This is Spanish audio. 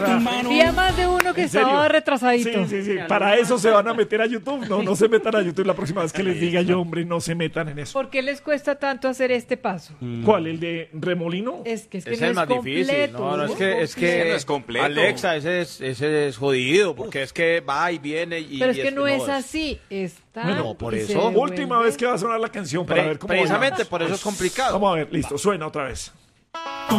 Había más de uno que ¿En serio? estaba retrasadito. Sí. Para eso se van a meter a YouTube. No se metan a YouTube la próxima vez que les diga yo, hombre, no se metan en eso. ¿Por qué les cuesta tanto hacer este paso? ¿Cuál? ¿El de remolino? Es que Es no el es más difícil. completo. No, es que Ese no es completo. Alexa, ese es jodido, porque es que va y viene y Pero es y que no es así. Está. Bueno, por y eso. se devuelve. Última vez que va a sonar la canción para ver cómo Precisamente bailamos. por eso es complicado. Vamos a ver, listo, suena otra vez.